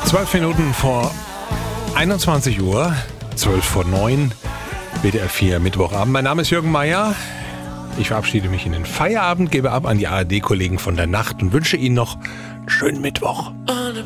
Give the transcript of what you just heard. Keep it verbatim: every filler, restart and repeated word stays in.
Zwölf Minuten vor einundzwanzig Uhr, zwölf vor neun, W D R vier Mittwochabend. Mein Name ist Jürgen Meier. Ich verabschiede mich in den Feierabend, gebe ab an die A R D-Kollegen von der Nacht und wünsche Ihnen noch einen schönen Mittwoch.